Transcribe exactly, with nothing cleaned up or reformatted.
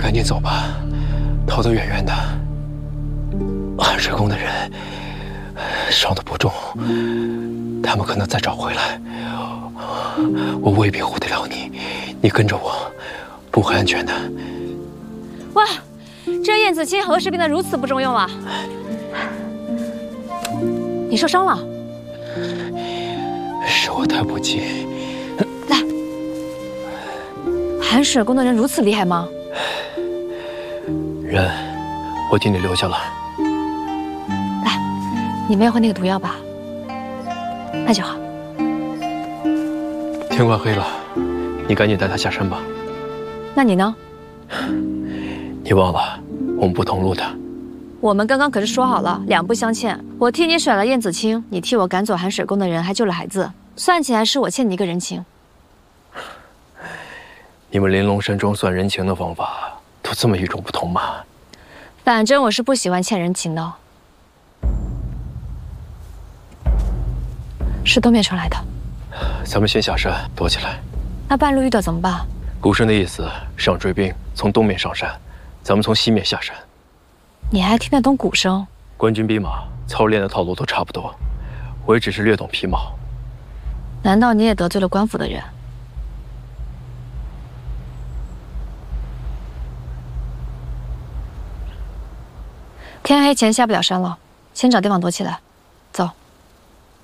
赶紧走吧，逃得远远的。寒水宫的人伤得不重，他们可能再找回来，我未必护得了你。你跟着我，不会安全的。 哇，这燕子清何时变得如此不中用了？你受伤了？ 是我太不济。 来，寒水宫的人如此厉害吗？ 人，我替你留下了。 来，你没有喝那个毒药吧？那就好。 天快黑了，你赶紧带他下山吧。 那你呢？ 你忘了，我们不同路的。 我们刚刚可是说好了，两不相欠。我替你甩了燕子清，你替我赶走寒水宫的人，还救了孩子，算起来是我欠你一个人情。 你们玲珑山庄算人情的方法，都这么与众不同吗？ 反正我是不喜欢欠人情的。是东面传来的。 咱们先下山躲起来。 那半路遇到怎么办？ 古生的意思是让追兵从东面上山，咱们从西面下山。 你还听得懂古声？ 官军兵马操练的套路都差不多，我也只是略懂皮毛。 难道你也得罪了官府的人？天黑前下不了山了，先找地方躲起来。走。